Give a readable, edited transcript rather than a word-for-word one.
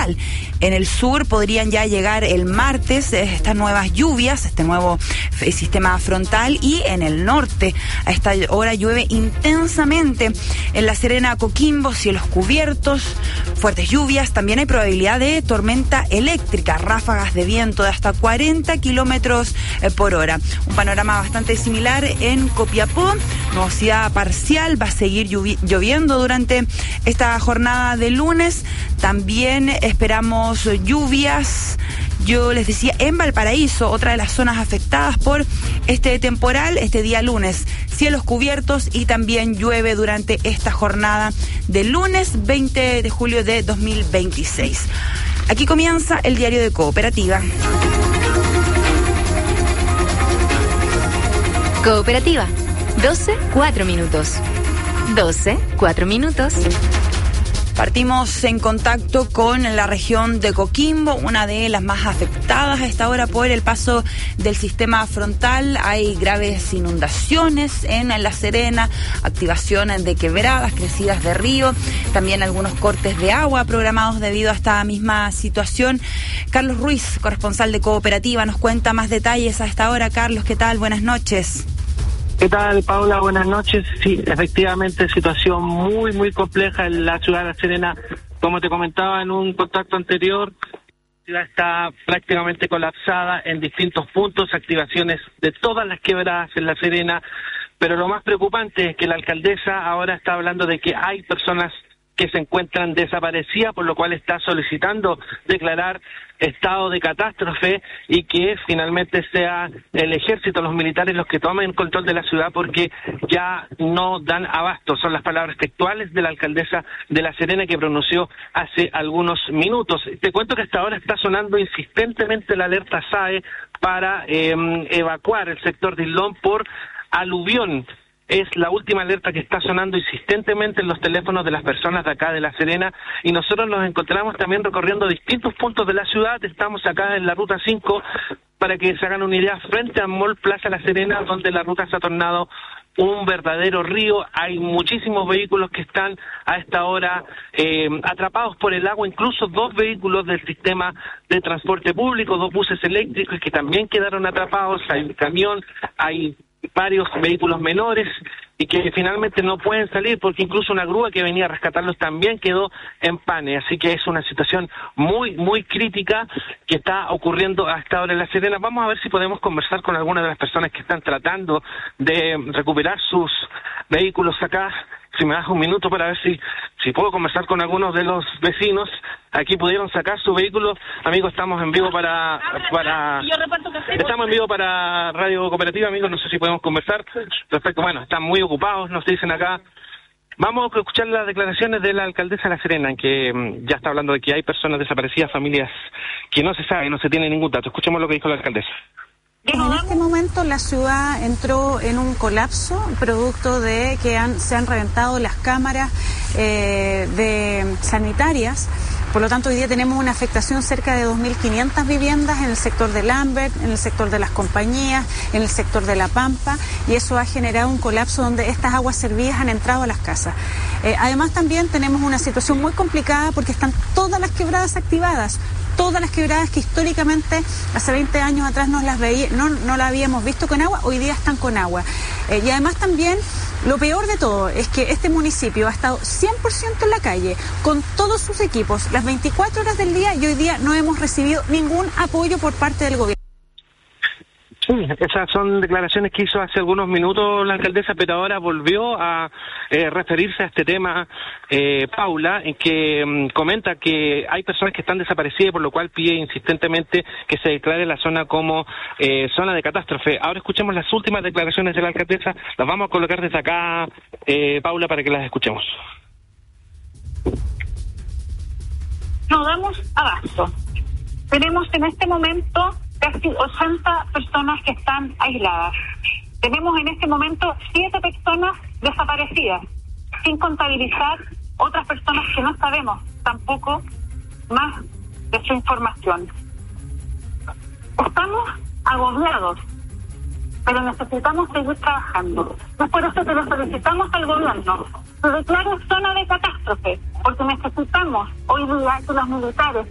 frontal. En el sur podrían ya llegar el martes estas nuevas lluvias, este nuevo sistema frontal, y en el norte a esta hora llueve intensamente. En La Serena, Coquimbo, cielos cubiertos, fuertes lluvias. También hay probabilidad de tormenta eléctrica, ráfagas de viento de hasta 40 kilómetros por hora. Un panorama bastante similar en Copiapó. Nubosidad parcial, va a seguir lloviendo durante esta jornada de lunes. También esperamos lluvias, yo les decía, en Valparaíso, otra de las zonas afectadas por este temporal, este día lunes. Cielos cubiertos y también llueve durante esta jornada del lunes 20 de julio de 2026. Aquí comienza el diario de Cooperativa. Cooperativa, 12, 4 minutos. 12, 4 minutos. Partimos en contacto con la región de Coquimbo, una de las más afectadas a esta hora por el paso del sistema frontal. Hay graves inundaciones en La Serena, activación de quebradas, crecidas de río, también algunos cortes de agua programados debido a esta misma situación. Carlos Ruiz, corresponsal de Cooperativa, nos cuenta más detalles a esta hora. Carlos, ¿qué tal? Buenas noches. ¿Qué tal, Paula? Buenas noches. Sí, efectivamente, situación muy compleja en la ciudad de La Serena. Como te comentaba en un contacto anterior, la ciudad está prácticamente colapsada en distintos puntos, activaciones de todas las quebradas en La Serena, pero lo más preocupante es que la alcaldesa ahora está hablando de que hay personas que se encuentran desaparecidas, por lo cual está solicitando declarar estado de catástrofe y que finalmente sea el ejército, los militares los que tomen control de la ciudad porque ya no dan abasto. Son las palabras textuales de la alcaldesa de La Serena que pronunció hace algunos minutos. Te cuento que hasta ahora está sonando insistentemente la alerta SAE para evacuar el sector de Islón por aluvión. Es la última alerta que está sonando insistentemente en los teléfonos de las personas de acá de La Serena, y nosotros nos encontramos también recorriendo distintos puntos de la ciudad. Estamos acá en la Ruta 5, para que se hagan una idea, frente al Mall Plaza La Serena, donde la ruta se ha tornado un verdadero río. Hay muchísimos vehículos que están a esta hora atrapados por el agua, incluso 2 vehículos del sistema de transporte público, 2 buses eléctricos que también quedaron atrapados, hay un camión, hay varios vehículos menores y que finalmente no pueden salir porque incluso una grúa que venía a rescatarlos también quedó en pane. Así que es una situación muy crítica que está ocurriendo hasta ahora en La Serena. Vamos a ver si podemos conversar con algunas de las personas que están tratando de recuperar sus vehículos acá. Si me das un minuto para ver si puedo conversar con algunos de los vecinos. Aquí pudieron sacar su vehículo. Amigos, estamos en vivo para Radio Cooperativa, amigos, no sé si podemos conversar respecto, bueno, están muy ocupados, nos dicen acá. Vamos a escuchar las declaraciones de la alcaldesa de La Serena, que ya está hablando de que hay personas desaparecidas, familias que no se sabe, no se tiene ningún dato. Escuchemos lo que dijo la alcaldesa. En este momento la ciudad entró en un colapso producto de que se han reventado las cámaras sanitarias. Por lo tanto, hoy día tenemos una afectación cerca de 2.500 viviendas en el sector de Lambert, en el sector de las compañías, en el sector de La Pampa, y eso ha generado un colapso donde estas aguas servidas han entrado a las casas. Además, también tenemos una situación muy complicada porque están todas las quebradas activadas. Todas las quebradas que históricamente hace 20 años atrás no la habíamos visto con agua, hoy día están con agua. Y además también, lo peor de todo es que este municipio ha estado 100% en la calle, con todos sus equipos, las 24 horas del día, y hoy día no hemos recibido ningún apoyo por parte del gobierno. Sí, esas son declaraciones que hizo hace algunos minutos la alcaldesa, pero ahora volvió a referirse a este tema, Paula, en que comenta que hay personas que están desaparecidas, por lo cual pide insistentemente que se declare la zona como zona de catástrofe. Ahora escuchemos las últimas declaraciones de la alcaldesa, las vamos a colocar desde acá, Paula, para que las escuchemos. No damos abasto. Tenemos en este momento casi 80 personas que están aisladas. Tenemos en este momento 7 personas desaparecidas, sin contabilizar otras personas que no sabemos tampoco más de su información. Estamos agobiados, pero necesitamos seguir trabajando. Es por eso que lo solicitamos al gobierno. Se declara zona de catástrofe, porque necesitamos hoy día que los militares